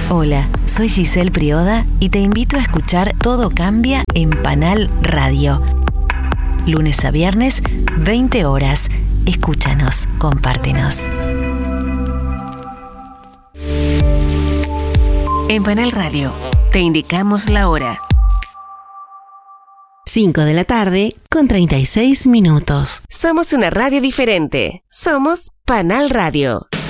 Hola, soy Giselle Prioda y te invito a escuchar Todo Cambia en Panal Radio. Lunes a viernes, 20 horas. Escúchanos, compártenos. En Panal Radio, te indicamos la hora. 5 de la tarde con 36 minutos. Somos una radio diferente. Somos Panal Radio.